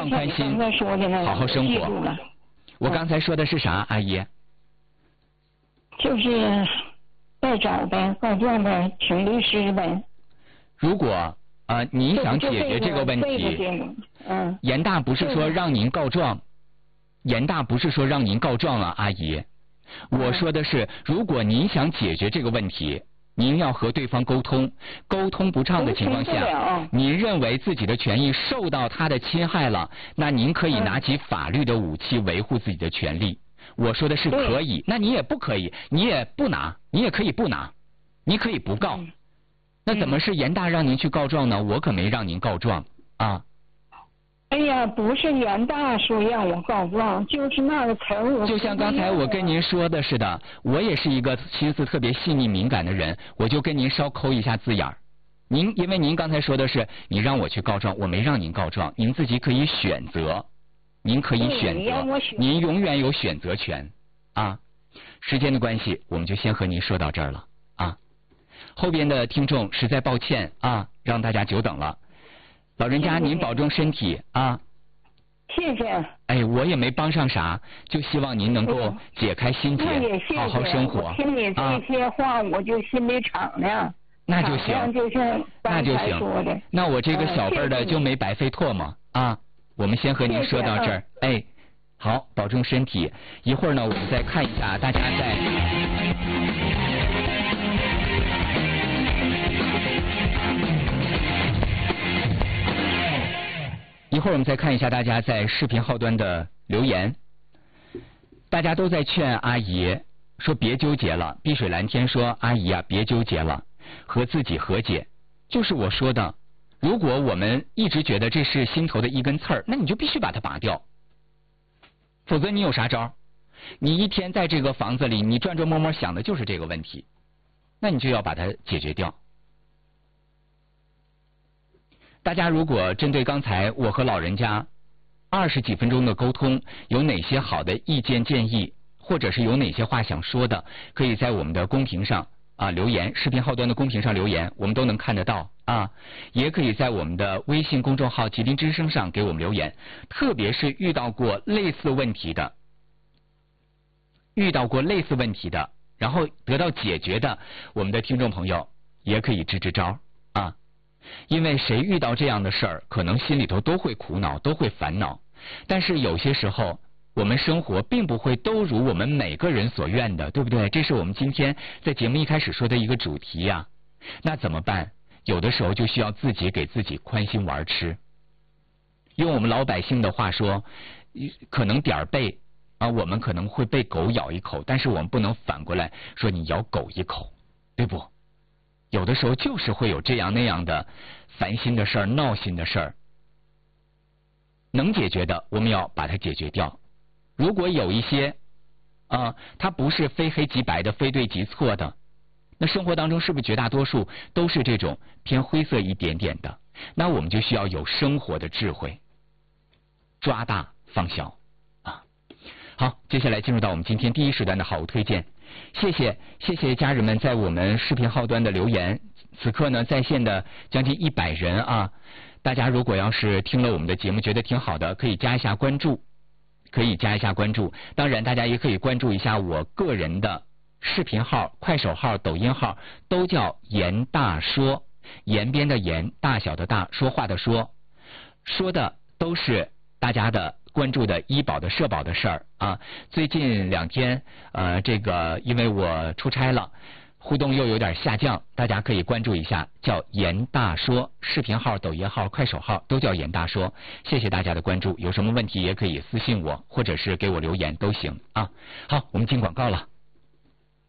放宽心，好好生活。我刚才说的是啥，阿姨？ 就是再找呗，告状呗，请律师呗。 如果你想解决这个问题，严大不是说让您告状，严大不是说让您告状啊，阿姨。我说的是，如果您想解决这个问题，您要和对方沟通，沟通不畅的情况下，您认为自己的权益受到他的侵害了，那您可以拿起法律的武器维护自己的权利。我说的是可以，那你也不可以，你也不拿，你也可以不拿，你可以不告。那怎么是严大让您去告状呢？我可没让您告状啊。 哎呀，不是严大说让我告状，就是那个词儿。 就像刚才我跟您说的似的，我也是一个心思特别细腻敏感的人，我就跟您稍抠一下字眼儿。因为您刚才说的是你让我去告状，我没让您告状，您自己可以选择，您可以选择，您永远有选择权啊。时间的关系，我们就先和您说到这儿了啊。后边的听众实在抱歉啊，让大家久等了。老人家，您保重身体啊！ 谢谢。 哎，我也没帮上啥，就希望您能够解开心结，好好生活。 听你这些话，我就心里敞亮。 那就行，那就行。那我这个小辈的就没白费唾沫啊！我们先和您说到这儿，哎，好，保重身体。一会儿呢，我们再看一下大家在。一会儿我们再看一下大家在视频号端的留言，大家都在劝阿姨说别纠结了。碧水蓝天说阿姨啊别纠结了，和自己和解。就是我说的，如果我们一直觉得这是心头的一根刺儿，那你就必须把它拔掉，否则你有啥招？你一天在这个房子里，你转转摸摸想的就是这个问题，那你就要把它解决掉。大家如果针对刚才我和老人家20几分钟的沟通，有哪些好的意见建议，或者是有哪些话想说的，可以在我们的公屏上留言，视频号端的公屏上留言，我们都能看得到啊。也可以在我们的微信公众号吉林之声上给我们留言，特别是遇到过类似问题的，然后得到解决的，我们的听众朋友也可以支支招啊。因为谁遇到这样的事儿，可能心里头都会苦恼，都会烦恼。但是有些时候，我们生活并不会都如我们每个人所愿的，对不对？这是我们今天在节目一开始说的一个主题呀。那怎么办？有的时候就需要自己给自己宽心玩吃。用我们老百姓的话说，可能点儿背我们可能会被狗咬一口，但是我们不能反过来说你咬狗一口，对不？有的时候就是会有这样那样的烦心的事儿、闹心的事儿，能解决的我们要把它解决掉。如果有一些它不是非黑即白的、非对即错的，那生活当中是不是绝大多数都是这种偏灰色一点点的？那我们就需要有生活的智慧，抓大放小啊。好，接下来进入到我们今天第一时段的好物推荐。谢谢家人们在我们视频号端的留言。此刻呢，在线的将近100人啊，大家如果要是听了我们的节目觉得挺好的，可以加一下关注，当然大家也可以关注一下我个人的视频号、快手号、抖音号，都叫严大说，严边的严，大小的大，说话的说，说的都是大家的关注的医保的社保的事儿啊。最近2天这个因为我出差了，互动又有点下降，大家可以关注一下，叫严大说，视频号、抖音号、快手号都叫严大说。谢谢大家的关注，有什么问题也可以私信我，或者是给我留言都行啊。好，我们进广告了。